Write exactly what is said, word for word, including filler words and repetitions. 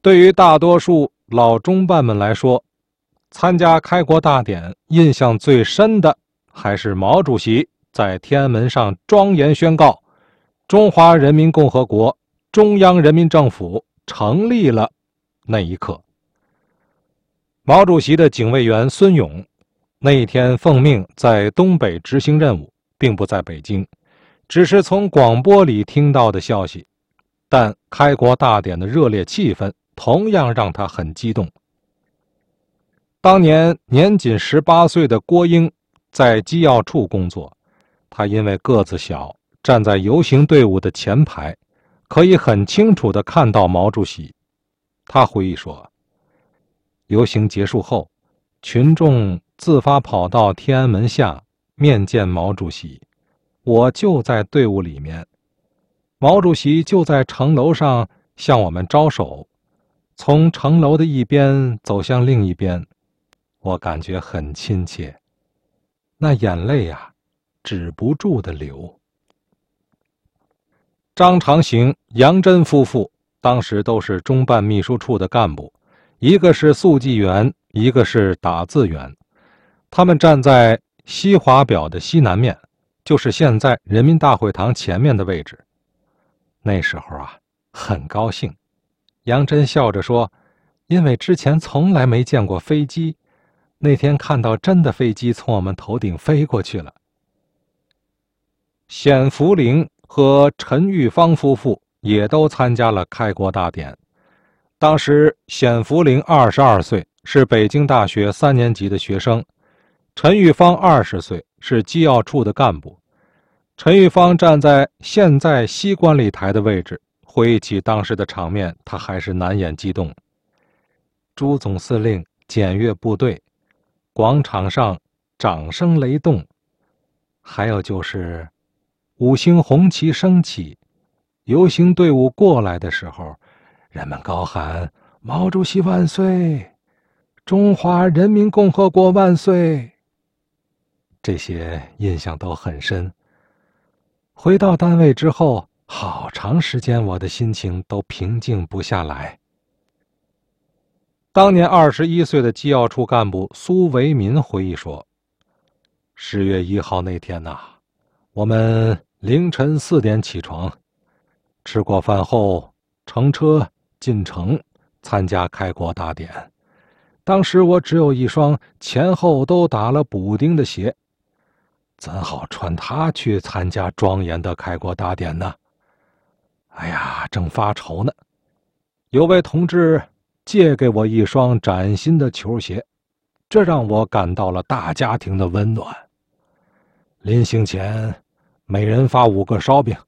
对于大多数老中办们来说，参加开国大典印象最深的还是毛主席在天安门上庄严宣告中华人民共和国中央人民政府成立了那一刻。毛主席的警卫员孙勇那一天奉命在东北执行任务，并不在北京，只是从广播里听到的消息，但开国大典的热烈气氛同样让他很激动。当年年仅十八岁的郭英在机要处工作，他因为个子小，站在游行队伍的前排，可以很清楚地看到毛主席。他回忆说，游行结束后，群众自发跑到天安门下面见毛主席，我就在队伍里面，毛主席就在城楼上向我们招手，从城楼的一边走向另一边，我感觉很亲切，那眼泪啊，止不住的流。张长行、杨真夫妇当时都是中办秘书处的干部，一个是速记员，一个是打字员。他们站在西华表的西南面，就是现在人民大会堂前面的位置。那时候啊，很高兴。杨真笑着说，因为之前从来没见过飞机，那天看到真的飞机从我们头顶飞过去了。冼福龄和陈玉芳夫妇也都参加了开国大典。当时冼福龄二十二岁，是北京大学三年级的学生；陈玉芳二十岁，是机要处的干部。陈玉芳站在现在西观礼台的位置，回忆起当时的场面，他还是难掩激动。朱总司令检阅部队，广场上掌声雷动，还有就是五星红旗升起，游行队伍过来的时候，人们高喊毛主席万岁，中华人民共和国万岁，这些印象都很深。回到单位之后，好长时间我的心情都平静不下来。当年二十一岁的机要处干部苏维民回忆说，十月一号那天呐、啊，我们凌晨四点起床，吃过饭后乘车进城参加开国大典。当时我只有一双前后都打了补丁的鞋，怎好穿它去参加庄严的开国大典呢？哎呀，正发愁呢，有位同志借给我一双崭新的球鞋，这让我感到了大家庭的温暖。临行前，每人发五个烧饼，